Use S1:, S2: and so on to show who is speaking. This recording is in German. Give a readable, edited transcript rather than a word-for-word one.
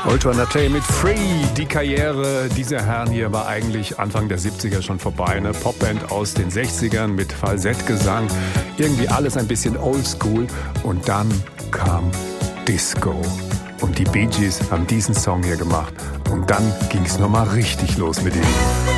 S1: Ultra Naté mit Free. Die Karriere dieser Herren hier war eigentlich Anfang der 70er schon vorbei. Eine Popband aus den 60ern mit Falsettgesang. Irgendwie alles ein bisschen oldschool. Und dann kam Disco. Und die Bee Gees haben diesen Song hier gemacht. Und dann ging es nochmal richtig los mit ihnen.